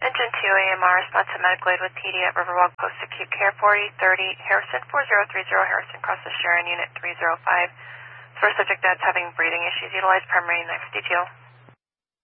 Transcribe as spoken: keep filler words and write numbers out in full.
Engine two A M R, response to medical aid with P D at Riverwalk Post Acute Care forty thirty, Harrison four zero three zero, Harrison cross the Sharon, Unit three zero five. For a subject that's having breathing issues, utilize primary next detail.